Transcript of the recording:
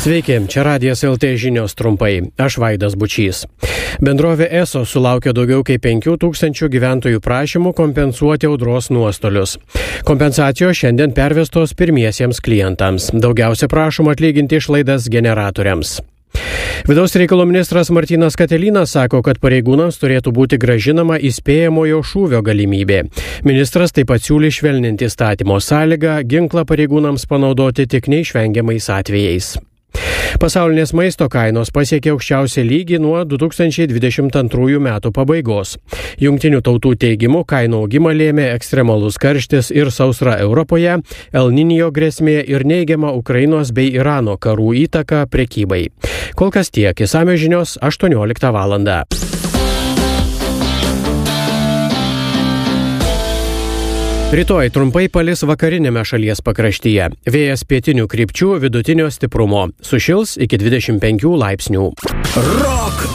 Sveiki, čia Radijas LT žinios trumpai. Aš Vaidas Bučys. Bendrovė ESO sulaukė daugiau kaip 5000 gyventojų prašymų kompensuoti audros nuostolius. Kompensacijos šiandien pervestos pirmiesiems klientams. Daugiausia prašoma atlyginti išlaidas generatoriams. Vidaus reikalų ministras Martynas Katelynas sako, kad pareigūnams turėtų būti grąžinama įspėjamojo šūvio galimybė. Ministras taip pat siūlė švelninti įstatymo sąlygą ginklą pareigūnams panaudoti tik neišvengiamais atvejais. Pasaulinės maisto kainos pasiekė aukščiausią lygį nuo 2022 metų pabaigos. Jungtinių tautų teigimu kainų augimą lėmė ekstremalus karštis ir sausra Europoje, El Niño grėsmė ir neigiama Ukrainos bei Irano karų įtaka prekybai. Kol kas tiek, išsamios žinios 18 valandą. Rytoj trumpai palis vakarinėme šalies pakraštyje. Vėjas pietinių krypčių vidutinio stiprumo. Sušils iki 25 laipsnių. Rock